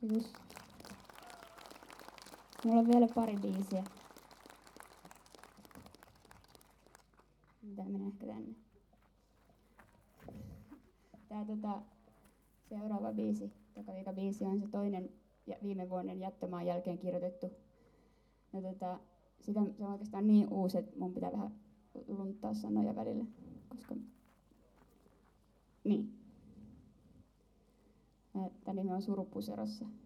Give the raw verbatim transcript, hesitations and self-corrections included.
Kiitos. Mulla on vielä pari biisiä. Tää menee ehkä tänne. Tää tota, seuraava biisi, Takaviika biisi on se toinen ja viime vuoden Jättömaan jälkeen kirjoitettu. Ja tota, sitä, se on oikeastaan niin uusi, että mun pitää vähän lunttaa sanoja välillä, koska niin. Tää nimi on Surupuserossa.